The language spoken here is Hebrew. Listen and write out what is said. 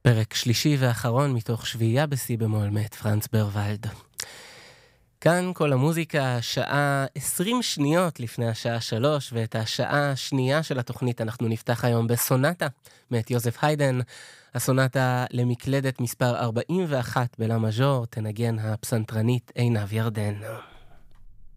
פרק שלישי ואחרון מתוך שביעייה בסי במול מאת פרנץ ברוולד. כאן כל המוזיקה, שעה 20 שניות לפני השעה 3, ואת השעה השנייה של התוכנית אנחנו נפתח היום בסונטה מאת יוזף היידן. הסונטה למקלדת מספר 41 בלה מז'ור, תנגן הפסנתרנית עינב ירדן.